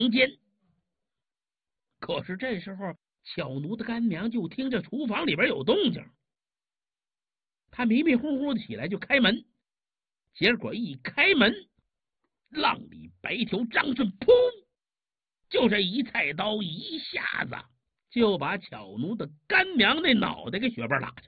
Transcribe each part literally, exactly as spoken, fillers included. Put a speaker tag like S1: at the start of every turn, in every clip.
S1: 间。可是这时候，巧奴的干娘就听着厨房里边有动静，他迷迷糊糊的起来就开门，结果一开门，浪里白条张顺噗，就这一菜刀一下子就把巧奴的干娘那脑袋给血瓣打下。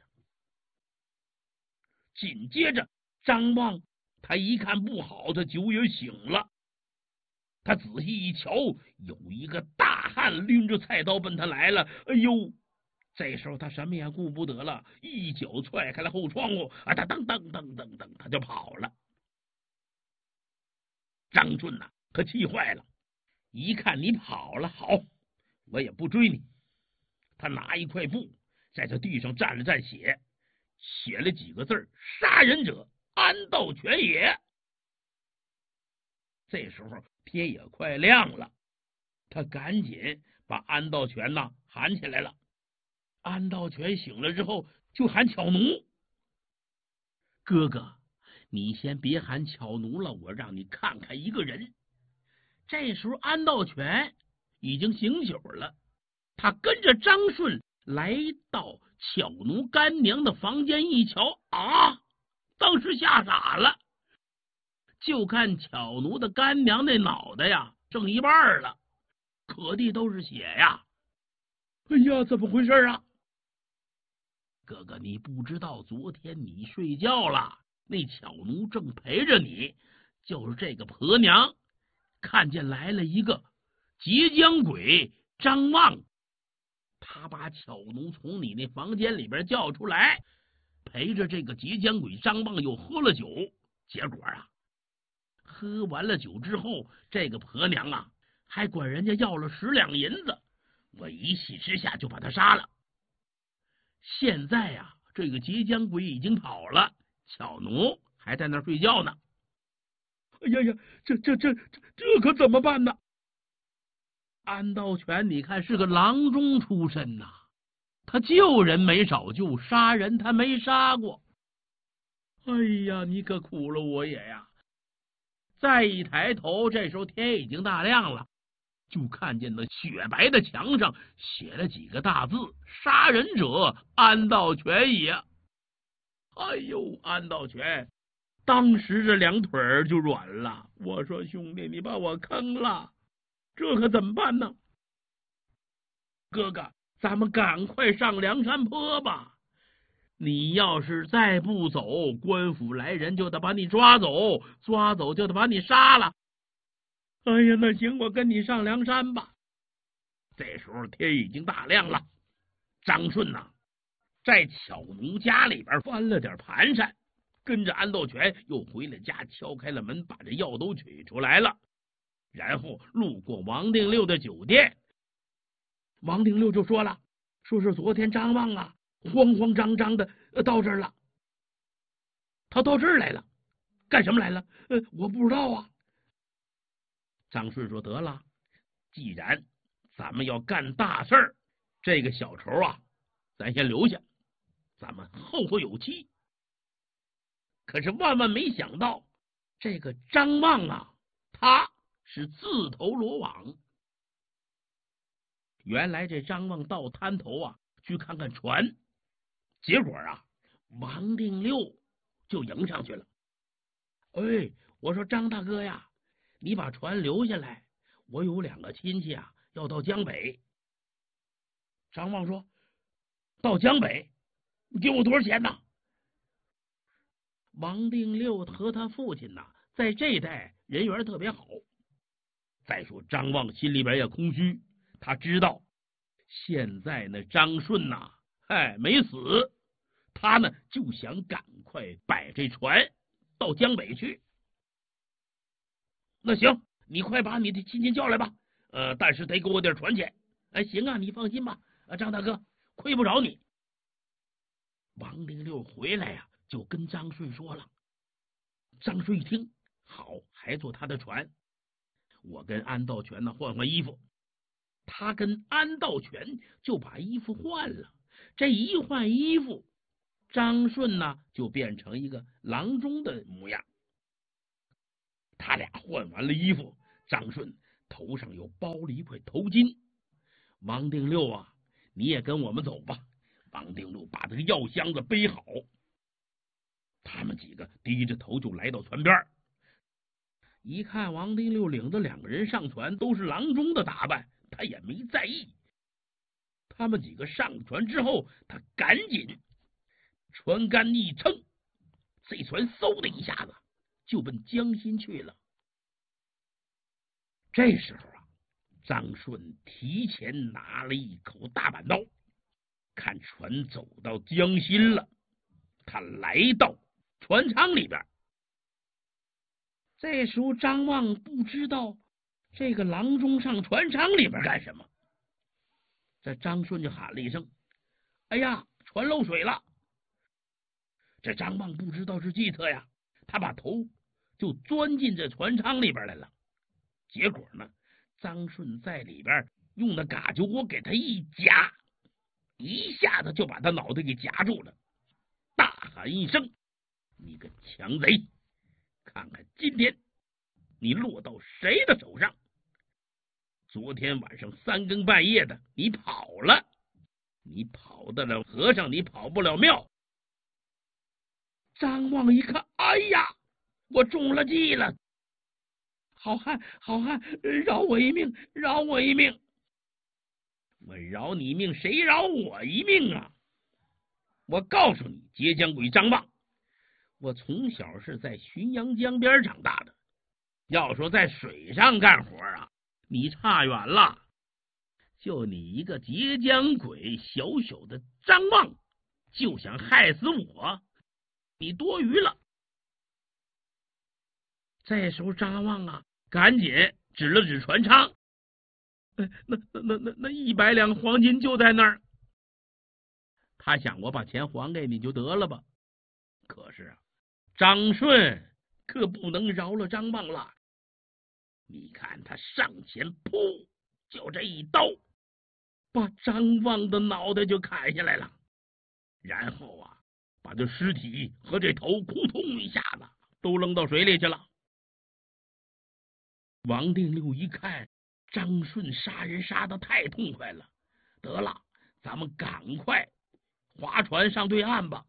S1: 紧接着张望他一看不好，他酒也醒了，他仔细一瞧，有一个大汉拎着菜刀奔他来了。哎呦，这时候他什么也顾不得了，一脚踹开了后窗户，啊，他噔噔噔噔噔，他就跑了。张顺呐、啊，可气坏了，一看你跑了，好，我也不追你。他拿一块布在这地上蘸了蘸血，写了几个字：杀人者安道全也。这时候天也快亮了，他赶紧把安道全呐喊起来了。安道全醒了之后就喊巧奴：哥哥，你先别喊巧奴了，我让你看看一个人。这时候安道全已经醒酒了，他跟着张顺来到巧奴干娘的房间，一瞧啊，当时吓傻了，就看巧奴的干娘那脑袋呀剩一半了，可地都是血呀。哎呀，怎么回事啊？哥哥，你不知道，昨天你睡觉了，那巧奴正陪着你，就是这个婆娘看见来了一个截江鬼张望，他把巧奴从你那房间里边叫出来，陪着这个截江鬼张望又喝了酒，结果啊，喝完了酒之后，这个婆娘啊还管人家要了十两银子，我一气之下就把他杀了。现在呀、啊，这个截江鬼已经跑了，巧奴还在那儿睡觉呢。哎呀呀，这这这这这可怎么办呢？安道全你看是个郎中出身呐、啊，他救人没少救，杀人他没杀过。哎呀，你可苦了我也呀！再一抬头，这时候天已经大亮了，就看见那雪白的墙上写了几个大字：杀人者安道全也。哎呦，安道全当时这两腿儿就软了，我说兄弟，你把我坑了，这可怎么办呢？哥哥，咱们赶快上梁山坡吧，你要是再不走，官府来人就得把你抓走，抓走就得把你杀了。哎呀，那行，我跟你上梁山吧。这时候天已经大亮了，张顺呐、啊，在巧奴家里边翻了点盘缠，跟着安道全又回了家，敲开了门，把这药都取出来了，然后路过王定六的酒店。王定六就说了，说是昨天张望啊慌慌张张的到这儿了。他到这儿来了，干什么来了？呃，我不知道啊。张顺说：得了，既然咱们要干大事儿，这个小仇啊，咱先留下，咱们后会有期。可是万万没想到，这个张望啊，他是自投罗网。原来这张望到滩头啊去看看船，结果啊，王定六就迎上去了。哎，我说张大哥呀，你把船留下来，我有两个亲戚啊要到江北。张望说：到江北，你给我多少钱呢？王定六和他父亲呐，在这一带人缘特别好。再说张望心里边也空虚，他知道现在呢张顺呐、啊，哎没死，他呢就想赶快摆这船到江北去。那行，你快把你的亲戚叫来吧，呃，但是得给我点船钱。哎，行啊，你放心吧，啊，张大哥，亏不着你。王定六回来呀、啊，就跟张顺说了。张顺一听，好，还坐他的船。我跟安道全呢换换衣服。他跟安道全就把衣服换了。这一换衣服，张顺呢就变成一个郎中的模样。他俩换完了衣服，张顺头上又包了一块头巾。王定六啊，你也跟我们走吧。王定六把这个药箱子背好，他们几个低着头就来到船边。一看王定六领着两个人上船，都是郎中的打扮，他也没在意。他们几个上船之后，他赶紧船杆一撑，这船嗖的一下子就奔江心去了。这时候啊，张顺提前拿了一口大板刀，看船走到江心了，他来到船舱里边。这时候张望不知道这个郎中上船舱里边干什么，这张顺就喊了一声：“哎呀，船漏水了！”这张望不知道是计策呀，他把头就钻进这船舱里边来了。结果呢，张顺在里边用那嘎揪锅给他一夹，一下子就把他脑袋给夹住了，大喊一声：“你个强贼！看看今天你落到谁的手上！昨天晚上三更半夜的，你跑了，你跑得了和尚，你跑不了庙。”张望一看，哎呀，我中了计了！好汉，好汉，饶我一命，饶我一命！我饶你一命，谁饶我一命啊？我告诉你，截江鬼张望，我从小是在浔阳江边长大的，要说在水上干活啊，你差远了。就你一个截江鬼，小小的张望，就想害死我，你多余了。这时候张望啊，赶紧指了指船舱，那那那那那一百两黄金就在那儿。他想，我把钱还给你就得了吧。可是啊，张顺可不能饶了张望了。你看他上前噗，就这一刀，把张望的脑袋就砍下来了。然后啊，把这尸体和这头扑通一下子都扔到水里去了。王定六一看张顺杀人杀得太痛快了，得了，咱们赶快划船上对岸吧。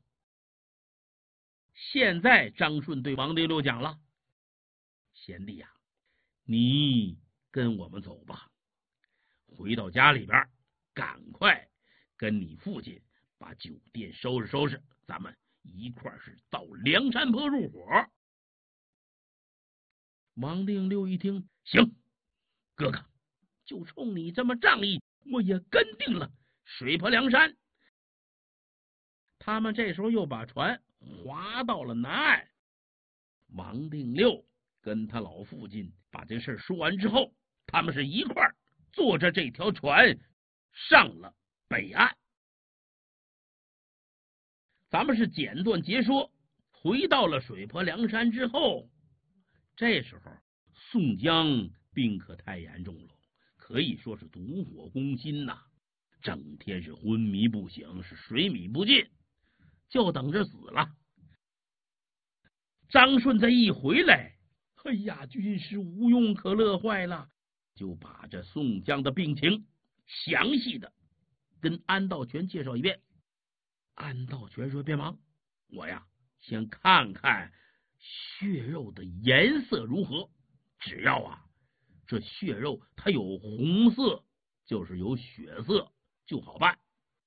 S1: 现在张顺对王定六讲了：“贤弟呀、啊，你跟我们走吧，回到家里边，赶快跟你父亲把酒店收拾收拾，咱们一块儿是到梁山坡入伙。”王定六一听，行，哥哥，就冲你这么仗义，我也跟定了水泊梁山。他们这时候又把船划到了南岸。王定六跟他老父亲把这事说完之后，他们是一块儿坐着这条船上了北岸。咱们是简短截说，回到了水泊梁山之后，这时候宋江病可太严重了，可以说是毒火攻心呐、啊，整天是昏迷不醒，是水米不进，就等着死了。张顺这一回来，哎呀，军师吴用可乐坏了，就把这宋江的病情详细的跟安道全介绍一遍。安道全说：“别忙，我呀先看看血肉的颜色如何，只要啊这血肉它有红色，就是有血色，就好办。”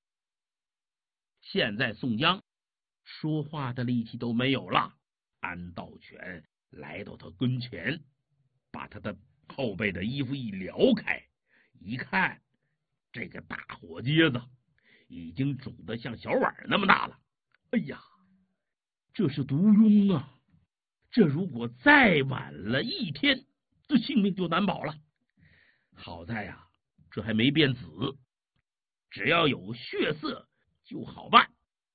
S1: 现在宋江说话的力气都没有了，安道全来到他跟前，把他的后背的衣服一撩开，一看这个大火疖子已经肿得像小碗那么大了。哎呀，这是毒痈啊！这如果再晚了一天，这性命就难保了。好在呀、啊，这还没变紫，只要有血色就好办。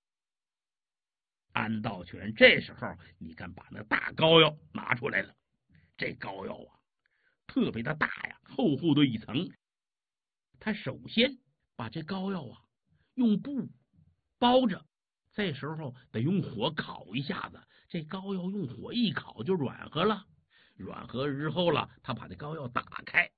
S1: 安道全这时候，你看把那大膏药拿出来了，这膏药啊特别的大呀，厚厚的一层。他首先把这膏药啊用布包着，这时候得用火烤一下子，这膏药用火一烤就软和了。软和之后了，他把这膏药打开，